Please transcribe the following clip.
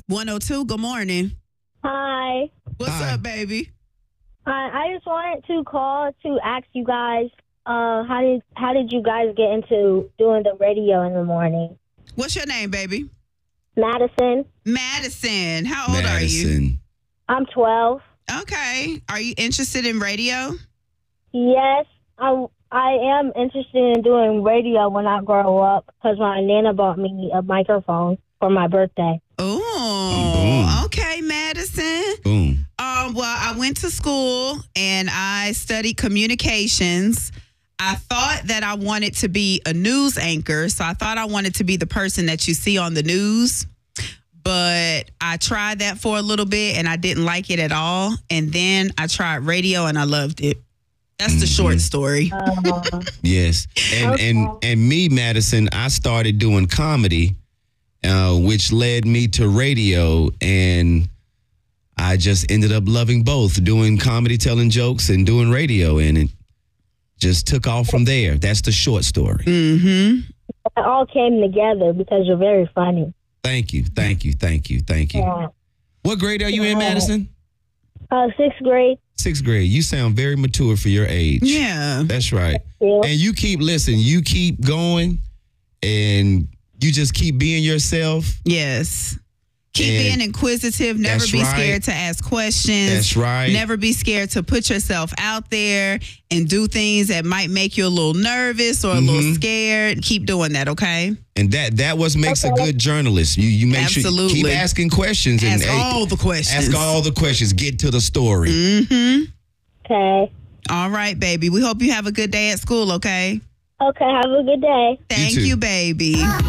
102, good morning. Hi. What's Hi. up, baby? I just wanted to call to ask you guys, how did you guys get into doing the radio in the morning? What's your name, baby? Madison. Madison. How old are you? Madison. I'm 12. Okay. Are you interested in radio? Yes, I am interested in doing radio when I grow up because my Nana bought me a microphone for my birthday. Oh, okay, Madison. Boom. Well, I went to school and I studied communications. I thought that I wanted to be a news anchor, so I thought I wanted to be the person that you see on the news. But I tried that for a little bit and I didn't like it at all. And then I tried radio and I loved it. That's the short story. Yes. And me, Madison, I started doing comedy, which led me to radio, and I just ended up loving both, doing comedy, telling jokes, and doing radio, and it just took off from there. That's the short story. Mm-hmm. It all came together because you're very funny. Thank you. Yeah. What grade are you in, Madison? 6th grade. 6th grade. You sound very mature for your age. Yeah. That's right. Yeah. And you keep going, and you just keep being yourself. Yes. Keep And being inquisitive. Never that's be right. scared to ask questions. That's right. Never be scared to put yourself out there and do things that might make you a little nervous or a little scared. Keep doing that, okay? And that what makes a good journalist. You make sure you keep Absolutely. asking questions. Ask and all the questions. Ask all the questions. Get to the story. Mm-hmm. Okay. All right, baby. We hope you have a good day at school, okay? Okay, have a good day. Thank too. you, baby.